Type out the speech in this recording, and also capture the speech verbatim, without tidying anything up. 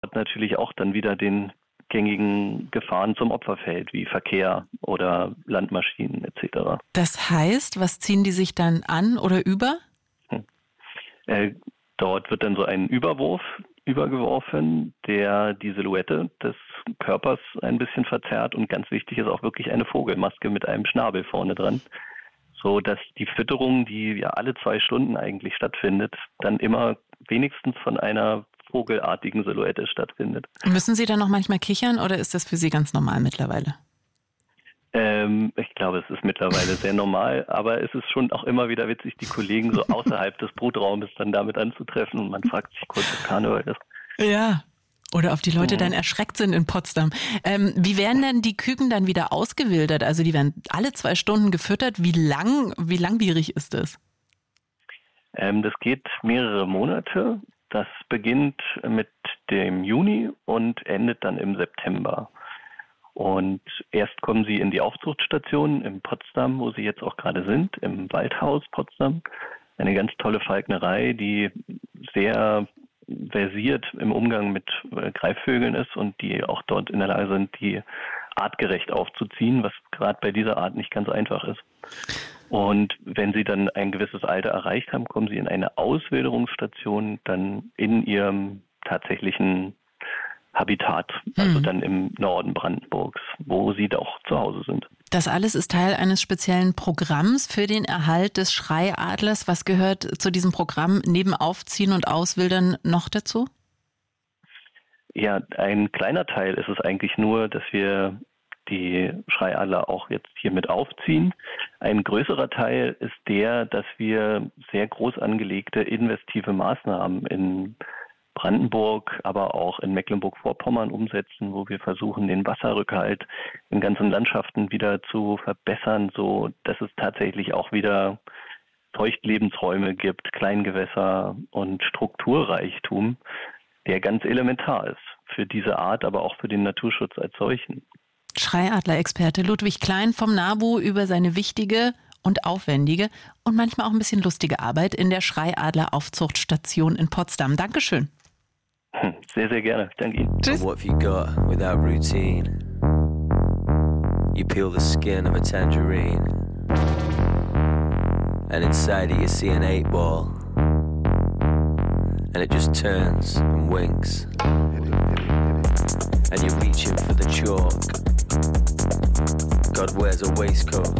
hat natürlich auch dann wieder den gängigen Gefahren zum Opfer fällt, wie Verkehr oder Landmaschinen et cetera. Das heißt, was ziehen die sich dann an oder über? Hm. Äh, dort wird dann so ein Überwurf übergeworfen, der die Silhouette des Körpers ein bisschen verzerrt, und ganz wichtig ist auch wirklich eine Vogelmaske mit einem Schnabel vorne dran, so dass die Fütterung, die ja alle zwei Stunden eigentlich stattfindet, dann immer wenigstens von einer vogelartigen Silhouette stattfindet. Müssen Sie dann noch manchmal kichern oder ist das für Sie ganz normal mittlerweile? Ähm, ich glaube, es ist mittlerweile sehr normal, aber es ist schon auch immer wieder witzig, die Kollegen so außerhalb des Brutraumes dann damit anzutreffen, und man fragt sich kurz, was Karneval ist. Ja. Oder ob die Leute Mhm. dann erschreckt sind in Potsdam. Ähm, wie werden denn die Küken dann wieder ausgewildert? Also die werden alle zwei Stunden gefüttert. Wie lang, wie langwierig ist das? Ähm, das geht mehrere Monate. Das beginnt mit dem Juni und endet dann im September. Und erst kommen sie in die Aufzuchtstation in Potsdam, wo sie jetzt auch gerade sind, im Waldhaus Potsdam. Eine ganz tolle Falknerei, die sehr versiert im Umgang mit Greifvögeln ist und die auch dort in der Lage sind, die artgerecht aufzuziehen, was gerade bei dieser Art nicht ganz einfach ist. Und wenn sie dann ein gewisses Alter erreicht haben, kommen sie in eine Auswilderungsstation dann in ihrem tatsächlichen Habitat, also Mhm. dann im Norden Brandenburgs, wo sie auch zu Hause sind. Das alles ist Teil eines speziellen Programms für den Erhalt des Schreiadlers. Was gehört zu diesem Programm neben Aufziehen und Auswildern noch dazu? Ja, ein kleiner Teil ist es eigentlich nur, dass wir die Schreiadler auch jetzt hier mit aufziehen. Ein größerer Teil ist der, dass wir sehr groß angelegte investive Maßnahmen in Brandenburg, aber auch in Mecklenburg-Vorpommern umsetzen, wo wir versuchen, den Wasserrückhalt in ganzen Landschaften wieder zu verbessern, so dass es tatsächlich auch wieder Feuchtlebensräume gibt, Kleingewässer und Strukturreichtum, der ganz elementar ist für diese Art, aber auch für den Naturschutz als solchen. Schreiadler-Experte Ludwig Klein vom NABU über seine wichtige und aufwendige und manchmal auch ein bisschen lustige Arbeit in der Schreiadler-Aufzuchtstation in Potsdam. Dankeschön. Sehr, sehr gerne. Danke Ihnen. Tschüss. What have you got without routine? You peel the skin of a tangerine, and inside it you see an eight ball, and it just turns and winks, and you're reaching for the chalk. God wears a waistcoat